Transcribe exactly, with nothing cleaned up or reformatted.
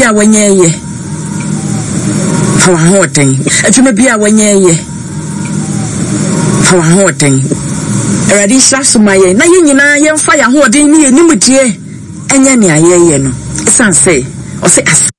bia wanye ye fa wa hoten adwuma bia wanye ye fa wa hoten eradi shasumaye na ye nyina ye mfa ya hoden ni ye nimudie enya ne ayeye no isan say o say